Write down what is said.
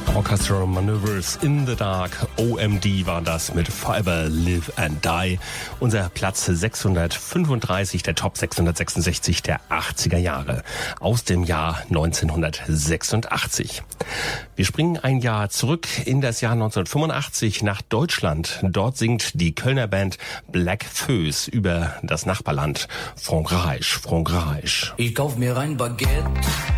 Orchestral Maneuvers in the Dark, OMD war das mit Forever Live and Die. Unser Platz 635 der Top 666 der 80er Jahre aus dem Jahr 1986. Wir springen ein Jahr zurück in das Jahr 1985 nach Deutschland. Dort singt die Kölner Band Black Föß über das Nachbarland Frankreich. Ich kauf mir ein Baguette